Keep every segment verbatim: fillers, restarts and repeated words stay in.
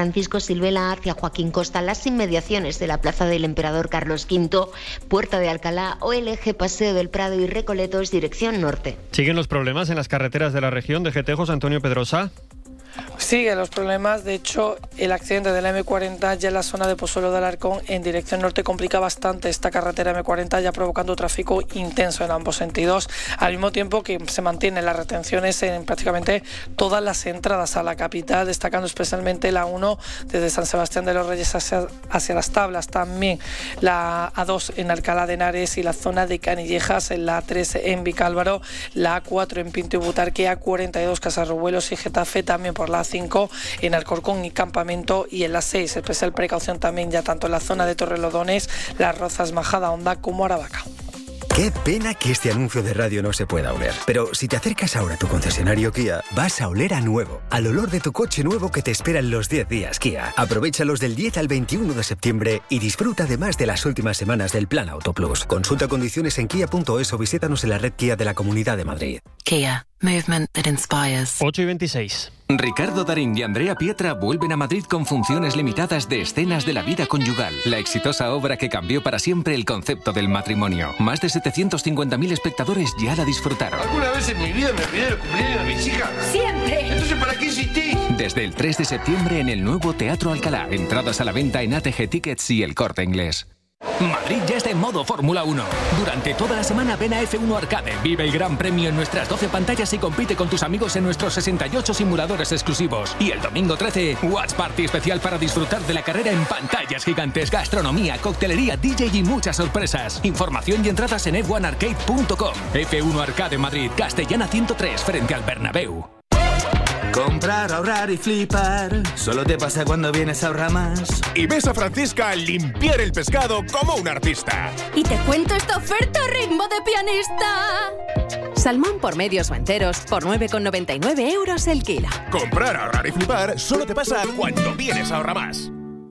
Francisco Silvela hacia Joaquín Costa, las inmediaciones de la Plaza del Emperador Carlos quinto, Puerta de Alcalá o el eje Paseo del Prado y Recoletos, dirección norte. ¿Siguen los problemas en las carreteras de la región de G T? José Antonio Pedrosa. Siguen los problemas, de hecho el accidente de la eme cuarenta ya en la zona de Pozuelo de Alarcón en dirección norte complica bastante esta carretera eme cuarenta, ya provocando tráfico intenso en ambos sentidos, al mismo tiempo que se mantienen las retenciones en prácticamente todas las entradas a la capital, destacando especialmente la uno desde San Sebastián de los Reyes hacia, hacia Las Tablas, también la a dos en Alcalá de Henares y la zona de Canillejas, en la a tres en Vicálvaro, la a cuatro en Pinto y Butarque, a cuarenta y dos Casarrubuelos y Getafe, también por la a cinco en Alcorcón y Campamento, y en la seis especial precaución también ya tanto en la zona de Torrelodones, Las Rozas, Majada Honda como Aravaca. Qué pena que este anuncio de radio no se pueda oler. Pero si te acercas ahora a tu concesionario Kia, vas a oler a nuevo. Al olor de tu coche nuevo que te espera en los diez días Kia. Aprovéchalos del diez al veintiuno de septiembre y disfruta además de las últimas semanas del Plan Auto Plus. Consulta condiciones en kia punto es o visítanos en la red Kia de la Comunidad de Madrid. Kia. Movement that inspires. ocho y veintiséis. Ricardo Darín y Andrea Pietra vuelven a Madrid con funciones limitadas de Escenas de la Vida Conyugal, la exitosa obra que cambió para siempre el concepto del matrimonio. Más de setecientos cincuenta mil espectadores ya la disfrutaron. ¿Alguna vez en mi vida me olvidé de cumpleaños de mis hijas? ¡Siempre! Entonces, ¿para qué insistís? Desde el tres de septiembre en el nuevo Teatro Alcalá. Entradas a la venta en A T G Tickets y El Corte Inglés. Madrid ya está en modo Fórmula uno. Durante toda la semana ven a F uno Arcade, vive el gran premio en nuestras doce pantallas y compite con tus amigos en nuestros sesenta y ocho simuladores exclusivos. Y el domingo trece, Watch Party especial para disfrutar de la carrera en pantallas gigantes, gastronomía, coctelería, D J y muchas sorpresas. Información y entradas en f uno arcade punto com. F uno Arcade Madrid, Castellana ciento tres, frente al Bernabéu. Comprar, ahorrar y flipar, solo te pasa cuando vienes a Ahorramás. Y ves a Francisca limpiar el pescado como un artista. Y te cuento esta oferta a ritmo de pianista. Salmón por medios o enteros por nueve con noventa y nueve euros el kilo. Comprar, ahorrar y flipar solo te pasa cuando vienes a Ahorramás.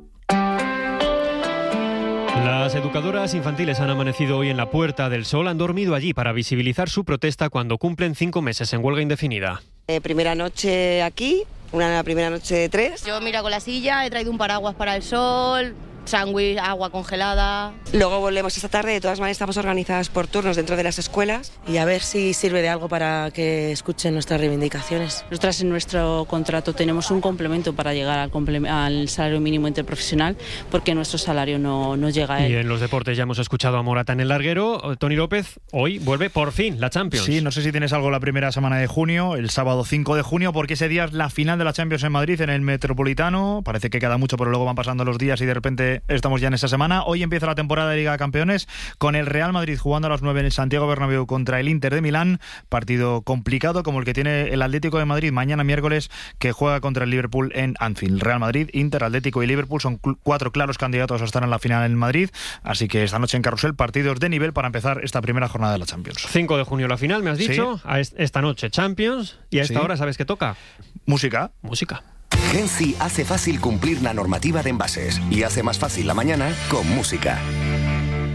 Las educadoras infantiles han amanecido hoy en la Puerta del Sol. Han dormido allí para visibilizar su protesta cuando cumplen cinco meses en huelga indefinida. Eh, primera noche aquí, una primera noche de tres. Yo miro con la silla, he traído un paraguas para el sol, sándwich, agua congelada. Luego volvemos esta tarde. De todas maneras estamos organizadas por turnos dentro de las escuelas y a ver si sirve de algo para que escuchen nuestras reivindicaciones. Nosotras en nuestro contrato tenemos un complemento para llegar al, comple- al salario mínimo interprofesional porque nuestro salario no, no llega a él. Y en los deportes ya hemos escuchado a Morata en el larguero. Tony López, hoy vuelve por fin la Champions. Sí, no sé si tienes algo la primera semana de junio, el sábado cinco de junio, porque ese día es la final de la Champions en Madrid, en el Metropolitano. Parece que queda mucho, pero luego van pasando los días y de repente estamos ya en esa semana. Hoy empieza la temporada de Liga de Campeones con el Real Madrid jugando a las nueve en el Santiago Bernabéu contra el Inter de Milán. Partido complicado como el que tiene el Atlético de Madrid mañana miércoles, que juega contra el Liverpool en Anfield. Real Madrid, Inter, Atlético y Liverpool son cuatro claros candidatos a estar en la final en Madrid. Así que esta noche en Carrusel, partidos de nivel para empezar esta primera jornada de la Champions. cinco de junio la final, me has dicho. Sí. A esta noche Champions. Y a esta sí. hora, ¿sabes qué toca? Música. Música. Gensi hace fácil cumplir la normativa de envases y hace más fácil la mañana con música.